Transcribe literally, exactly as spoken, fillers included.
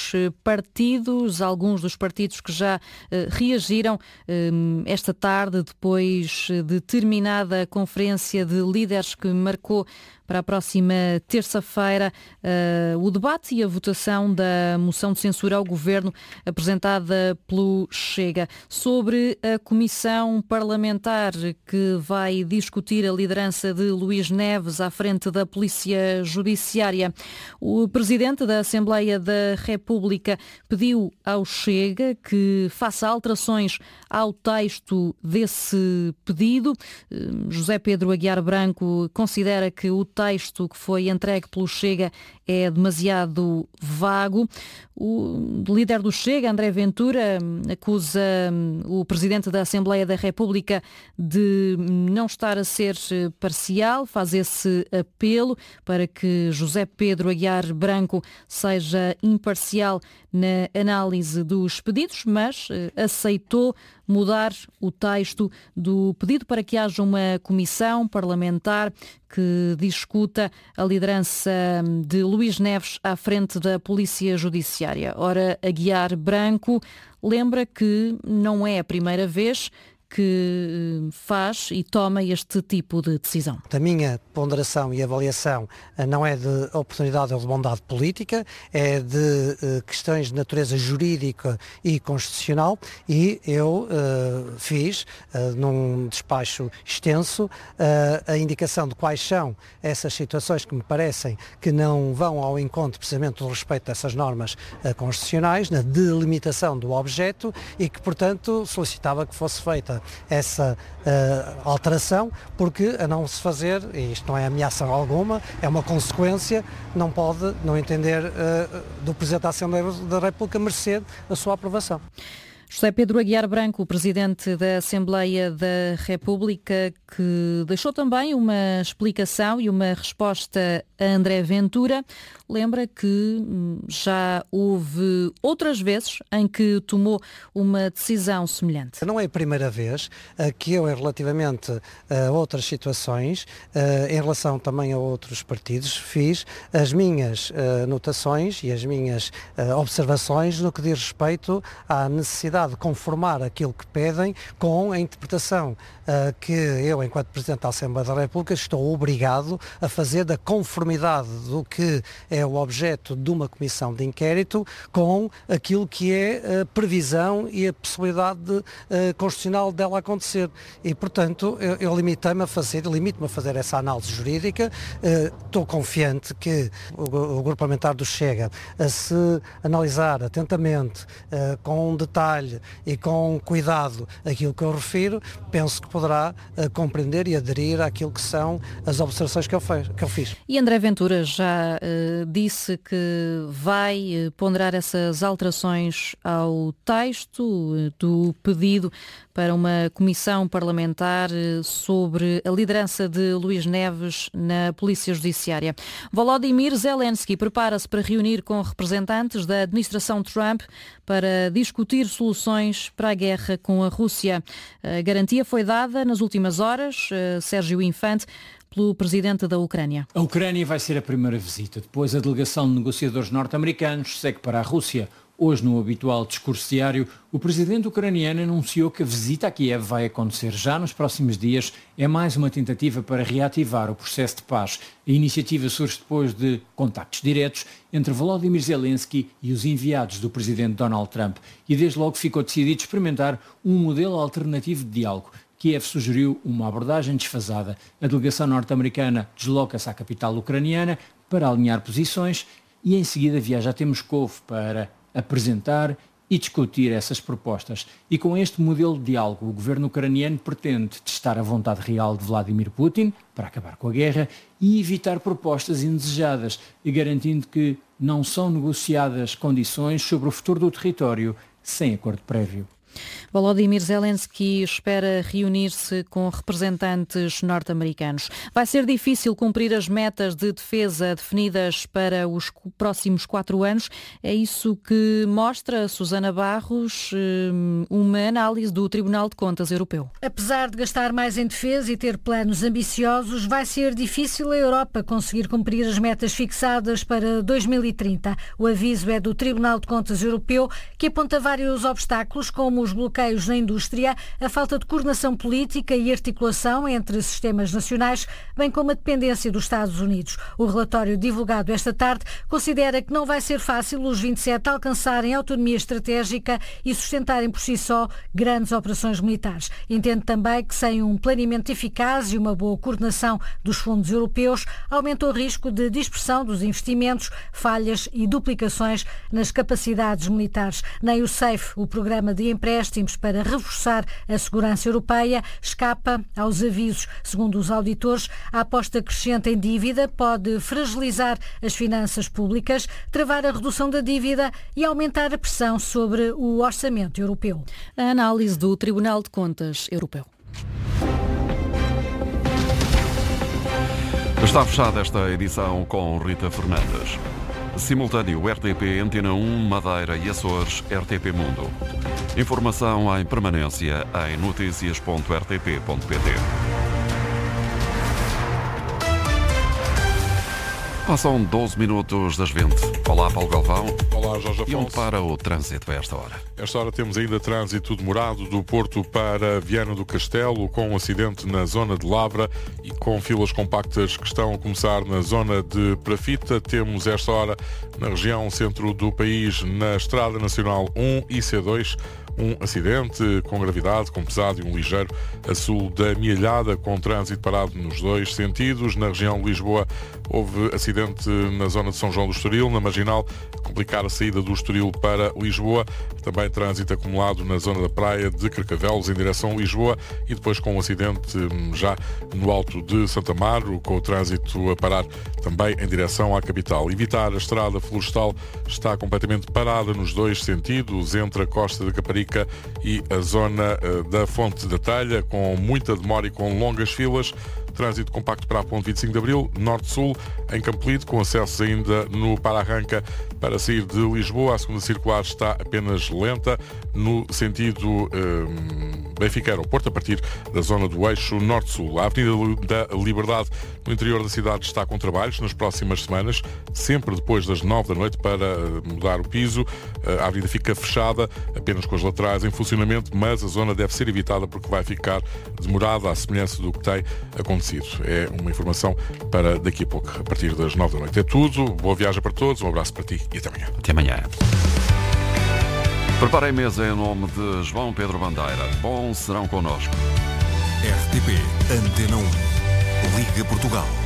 dos partidos, alguns dos partidos que já eh, reagiram eh, esta tarde, depois de terminada a conferência de líderes que marcou para a próxima terça-feira uh, o debate e a votação da moção de censura ao Governo apresentada pelo Chega. Sobre a comissão parlamentar que vai discutir a liderança de Luís Neves à frente da Polícia Judiciária, o Presidente da Assembleia da República pediu ao Chega que faça alterações ao texto desse pedido. Uh, José Pedro Aguiar Branco considera que o texto que foi entregue pelo Chega é demasiado vago. O líder do Chega, André Ventura, acusa o Presidente da Assembleia da República de não estar a ser parcial, faz esse apelo para que José Pedro Aguiar Branco seja imparcial na análise dos pedidos, mas aceitou mudar o texto do pedido para que haja uma comissão parlamentar que discuta a liderança de Luís Neves à frente da Polícia Judiciária. Ora, Aguiar Branco lembra que não é a primeira vez que faz e toma este tipo de decisão. A minha ponderação e avaliação não é de oportunidade ou de bondade política, é de uh, questões de natureza jurídica e constitucional, e eu uh, fiz, uh, num despacho extenso, uh, a indicação de quais são essas situações que me parecem que não vão ao encontro precisamente do respeito dessas normas uh, constitucionais, na delimitação do objeto, e que, portanto, solicitava que fosse feita essa uh, alteração, porque a não se fazer, e isto não é ameaça alguma, é uma consequência, não pode não entender uh, do Presidente da Assembleia da República merecer a sua aprovação. José Pedro Aguiar Branco, Presidente da Assembleia da República, que deixou também uma explicação e uma resposta a André Ventura, lembra que já houve outras vezes em que tomou uma decisão semelhante. Não é a primeira vez uh, que eu, relativamente a outras situações, uh, em relação também a outros partidos, fiz as minhas uh, anotações e as minhas uh, observações no que diz respeito à necessidade de conformar aquilo que pedem com a interpretação uh, que eu, enquanto Presidente da Assembleia da República, estou obrigado a fazer da conformidade do que é o objeto de uma comissão de inquérito com aquilo que é a previsão e a possibilidade de, uh, constitucional dela acontecer. E, portanto, eu, eu limitei-me a fazer, limito-me a fazer essa análise jurídica. Uh, estou confiante que o, o Grupo Parlamentar do Chega, a se analisar atentamente, uh, com detalhe e com cuidado aquilo que eu refiro, penso que poderá uh, compreender e aderir àquilo que são as observações que eu, fez, que eu fiz. E André Ventura já uh, disse que vai uh, ponderar essas alterações ao texto uh, do pedido para uma comissão parlamentar uh, sobre a liderança de Luís Neves na Polícia Judiciária. Volodymyr Zelensky prepara-se para reunir com representantes da administração Trump para discutir soluções para a guerra com a Rússia. A garantia foi dada nas últimas horas, uh, Sérgio Infante, pelo presidente da Ucrânia. A Ucrânia vai ser a primeira visita. Depois, a delegação de negociadores norte-americanos segue para a Rússia. Hoje, no habitual discurso diário, o presidente ucraniano anunciou que a visita a Kiev vai acontecer já nos próximos dias. É mais uma tentativa para reativar o processo de paz. A iniciativa surge depois de contactos diretos entre Volodymyr Zelensky e os enviados do presidente Donald Trump. E desde logo ficou decidido experimentar um modelo alternativo de diálogo. Kiev sugeriu uma abordagem desfasada. A delegação norte-americana desloca-se à capital ucraniana para alinhar posições e em seguida viaja até Moscou para apresentar e discutir essas propostas. E com este modelo de diálogo, o governo ucraniano pretende testar a vontade real de Vladimir Putin para acabar com a guerra e evitar propostas indesejadas, e garantindo que não são negociadas condições sobre o futuro do território sem acordo prévio. Volodymyr Zelensky espera reunir-se com representantes norte-americanos. Vai ser difícil cumprir as metas de defesa definidas para os próximos quatro anos. É isso que mostra, Susana Barros, uma análise do Tribunal de Contas Europeu. Apesar de gastar mais em defesa e ter planos ambiciosos, vai ser difícil a Europa conseguir cumprir as metas fixadas para dois mil e trinta. O aviso é do Tribunal de Contas Europeu, que aponta vários obstáculos, como os bloqueios na indústria, a falta de coordenação política e articulação entre sistemas nacionais, bem como a dependência dos Estados Unidos. O relatório divulgado esta tarde considera que não vai ser fácil os vinte e sete alcançarem autonomia estratégica e sustentarem por si só grandes operações militares. Entende também que sem um planeamento eficaz e uma boa coordenação dos fundos europeus, aumenta o risco de dispersão dos investimentos, falhas e duplicações nas capacidades militares. Nem o SAFE, o programa de empréstimos para reforçar a segurança europeia, escapa aos avisos. Segundo os auditores, a aposta crescente em dívida pode fragilizar as finanças públicas, travar a redução da dívida e aumentar a pressão sobre o orçamento europeu. A análise do Tribunal de Contas Europeu. Está fechada esta edição com Rita Fernandes. Simultâneo R T P Antena um, Madeira e Açores, R T P Mundo. Informação em permanência em notícias ponto r t p ponto p t. Passam doze minutos das vinte. Olá, Paulo Galvão. Olá, Jorge Afonso. E onde para o trânsito a esta hora? Esta hora temos ainda trânsito demorado do Porto para Viana do Castelo, com um acidente na zona de Lavra e com filas compactas que estão a começar na zona de Prafita. Temos esta hora na região centro do país, na Estrada Nacional um e C dois, um acidente com gravidade, com pesado e um ligeiro a sul da Mielhada, com trânsito parado nos dois sentidos. Na região de Lisboa houve acidente na zona de São João do Estoril, na Marginal, complicar a saída do Estoril para Lisboa. Também trânsito acumulado na zona da praia de Carcavelos em direção a Lisboa e depois com um acidente já no alto de Santa Amaro, com o trânsito a parar também em direção à capital. Evitar a estrada florestal está completamente parada nos dois sentidos, entre a Costa de Caparica e a zona da Fonte da Telha, com muita demora e com longas filas. Trânsito compacto para a Ponte vinte e cinco de Abril, Norte-Sul, em Campolide, com acessos ainda no para-arranca para sair de Lisboa. A segunda circular está apenas lenta no sentido um, Benfica-Aeroporto, a partir da zona do eixo Norte-Sul. A Avenida da Liberdade, no interior da cidade, está com trabalhos nas próximas semanas, sempre depois das nove da noite, para mudar o piso. A avenida fica fechada, apenas com as laterais em funcionamento, mas a zona deve ser evitada porque vai ficar demorada, à semelhança do que tem acontecido. É uma informação para daqui a pouco, a partir das nove da noite. É tudo, boa viagem para todos, um abraço para ti e até amanhã. Até amanhã. Preparem mesa em nome de João Pedro Bandeira. Bom serão connosco. R T P Antena um. Liga Portugal.